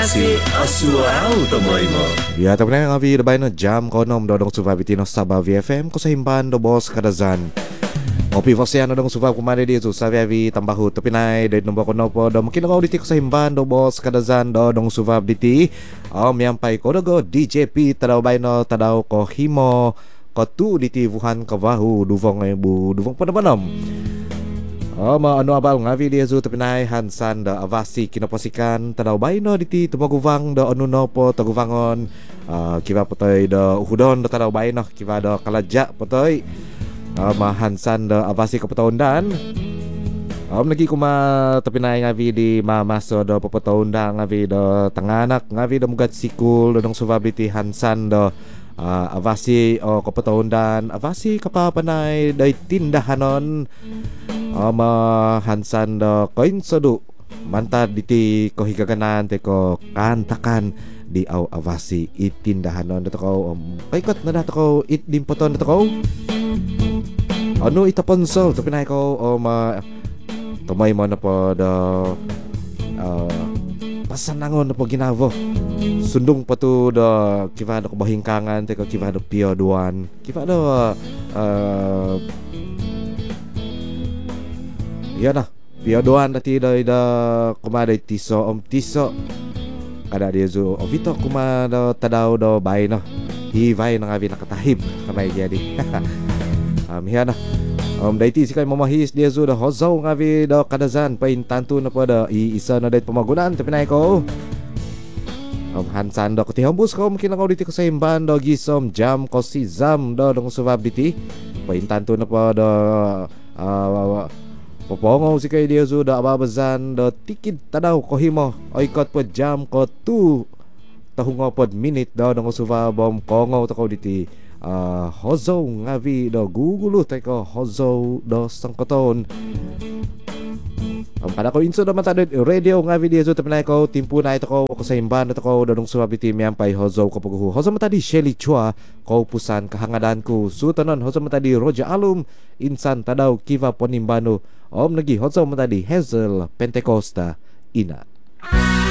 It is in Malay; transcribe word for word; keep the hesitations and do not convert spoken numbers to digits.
Nasi asuau tomoy mo. Ya, tapos na nga vi dabay no jam konom dodong suva bitino sa V F M ko sa himban do boss kadazan. Opi fosyan dodong suva kumare di su sa vi tambahu topinay dait nombo kono po do mungkin ako diti ko sa himban do boss kadazan dodong suva biti. Om yang pai ko go D J P tadaw bay no tadaw ko himo ko tu diti Wuhan kawahu duvong bu duvong panapanom. Oh, ma ano abal nga video zu tapinay hansan da avasi kinaposikan tadaw bayno diti tumaguvang da ano no po taguvangon uh, kiba potoy da uhudon da tadaw bayno kiba da kalaja potoy uh, ma hansan da avasi kapataundan om lagi kuma tapinay nga video ma maso da papataunda nga video tanganak nga video mugat sikul dong subabiti hansan da uh, avasi o kapataundan avasi kapapanay da tindahanon ama hansan do koin sodu mantad diti ko higaganan te ko kantakan di aw avasi itindahanon dato ko um, paikot na dato ko it dimpoton dato ko ano itaponsol to pinay ko um, uh, tumay mo na po do uh, pasanangon na po ginavo sundong pa to do kiva do bahingkangan te ko kiva do pio duan kiva do uh, yan na, piyadoan dati day da kumaday tiso om tiso kada dia zo ovito kumada tadaw do bay no hivay na nga nakatahib kamay jadi um yan na um dayti si kay mamahis dia zo da hozaw nga vi do kadazan pain tanto na po da iisa na dayt pamagunan tapinay ko um hansan do kuti hambus ko mungkin ako diti ko sa imban do gisom jam ko si zam do dong subab diti pain tanto na po do uh, Popongo si kay dia sudah ababazan do tikid tadaw ko himo oikot po jam ko tu tahungo pod minute daw nang suva bom kongo to ko diti uh, hozo ngavi do gugulo tay ko hozo do sangkoton ang kada ko inso naman tadod radio ngavi dia so tapinay ko timpu na ito ko ko sa imban ito ko do nang suva biti miampay hozo ko paguhu hozo matadi Shelly Chua ko pusan kahangadan ko sutanon hozo matadi Roja Alum insan tadaw kiva ponimbano om lagi hozo matadi Hazel Pentecosta ina